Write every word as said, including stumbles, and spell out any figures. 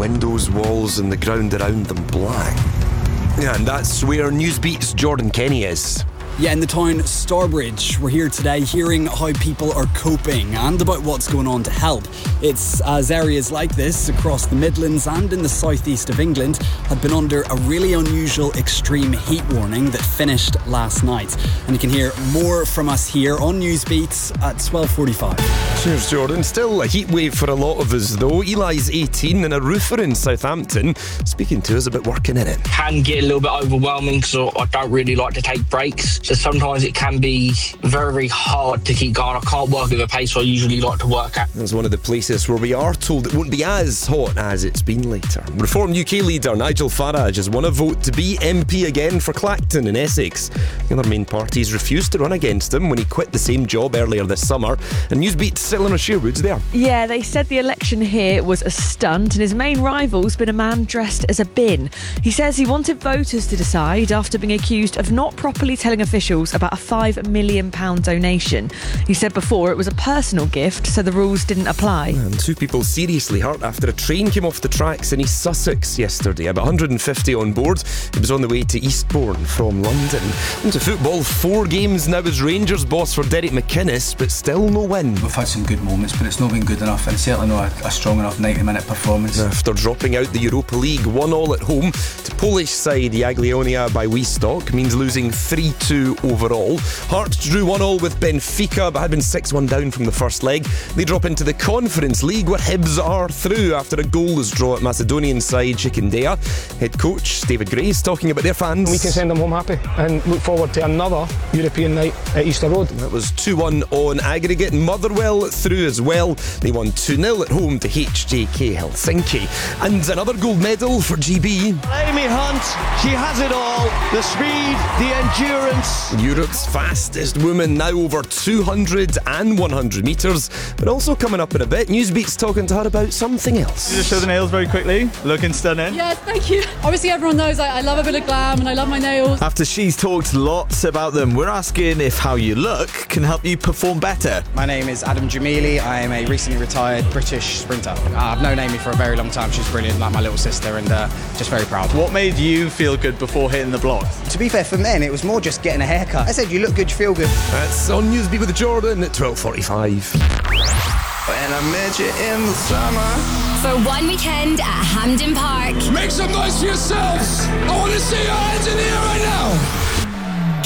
windows, walls and the ground around them black. Yeah, and that's where Newsbeat's Jordan Kenny is. Yeah, in the town Starbridge. We're here today hearing how people are coping and about what's going on to help. It's as areas like this across the Midlands and in the southeast of England had been under a really unusual extreme heat warning that finished last night. And you can hear more from us here on Newsbeat at twelve forty-five. Cheers, Jordan. Still a heat wave for a lot of us though. Eli's eighteen and a roofer in Southampton speaking to us about working in it. Can get a little bit overwhelming because I don't really like to take breaks. So sometimes it can be very, very hard to keep going. I can't work at the pace I usually like to work at. It's one of the places where we are told it won't be as hot as it's been later. Reform U K leader Nigel Farage has won a vote to be M P again for Clacton in Essex. The other main parties refused to run against him when he quit the same job earlier this summer. And Newsbeat's Eleanor Sherwood's there. Yeah, they said the election here was a stunt and his main rival's been a man dressed as a bin. He says he wanted voters to decide after being accused of not properly telling officials about a five million pounds donation. He said before it was a personal gift, so the rules didn't apply. And two people seriously hurt after a train came off the tracks in East Sussex yesterday. About one hundred fifty on board. It was on the way to Eastbourne from London. Into football, four games now as Rangers boss for Derek McInnes, but still no win. We've had some good moments, but it's not been good enough, and certainly not a, a strong enough ninety minute performance. After dropping out the Europa League, one all at home to Polish side Jagiellonia by Wistok means losing three two overall. Hearts drew one all with Benfica, but had been six one down from the first leg. They drop into the Conference League, where Hibs are through after a goalless draw at Macedonian side Chickendea. Head coach David Gray's talking about their fans. We can send them home happy and look forward to another European night at Easter Road. That was two one on aggregate. Motherwell through as well. They won two nil at home to H J K Helsinki. And another gold medal for G B. Amy Hunt, she has it all. The speed, the endurance. Europe's fastest woman, now over two hundred and one hundred metres. But also coming up in a bit, Newsbeat's talking to her about something else. You just show the nails very quickly. Looking stunning. Yes, thank you. Obviously everyone knows I, I love a bit of glam and I love my nails. After she's talked lots about them, we're asking if how you look can help you perform better. My name is Adam Jamili. I am a recently retired British sprinter. Uh, I've known Amy for a very long time. She's brilliant, like my little sister, and uh, just very proud. What made you feel good before hitting the blocks? To be fair, for men, it was more just getting a haircut. I said, you look good, you feel good. That's on Newsbeat with Jordan at twelve forty-five. When I met you in the summer. For one weekend at Hampden Park. Make some noise for yourselves. I want to see your hands in the air right now.